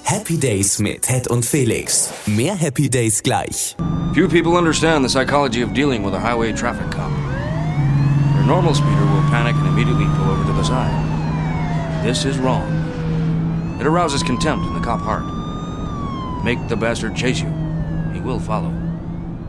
Happy Days mit Ted und Felix. Mehr Happy Days gleich. Few people understand the psychology of dealing with a highway traffic cop. Your normal speeder will panic and immediately pull over to the side. This is wrong. It arouses contempt in the cop heart. Make the bastard chase you. He will follow.